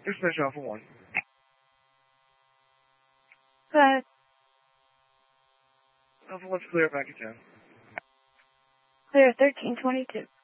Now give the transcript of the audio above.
Dispatch Alpha 1. Go ahead. Alpha 1's clear, back at 10. Clear 1322.